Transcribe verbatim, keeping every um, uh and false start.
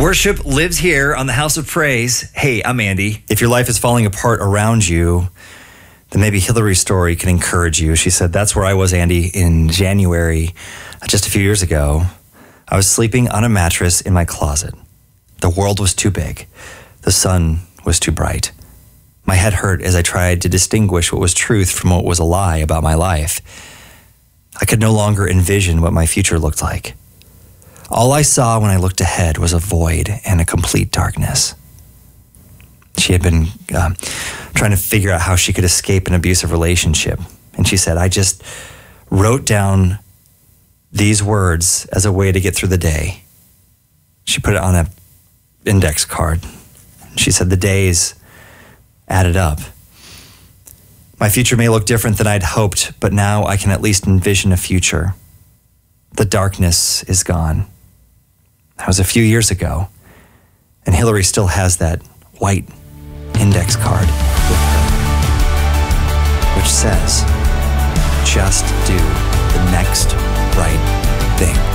Worship lives here on the House of Praise. Hey, I'm Andy. If your life is falling apart around you, then maybe Hillary's story can encourage you. She said, that's where I was, Andy, in January, just a few years ago. I was sleeping on a mattress in my closet. The world was too big. The sun was too bright. My head hurt as I tried to distinguish what was truth from what was a lie about my life. I could no longer envision what my future looked like. All I saw when I looked ahead was a void and a complete darkness. She had been uh, trying to figure out how she could escape an abusive relationship. And she said, I just wrote down these words as a way to get through the day. She put it on an index card. She said the days added up. My future may look different than I'd hoped, but now I can at least envision a future. The darkness is gone. That was a few years ago, and Hillary still has that white index card with her, which says, just do the next right thing.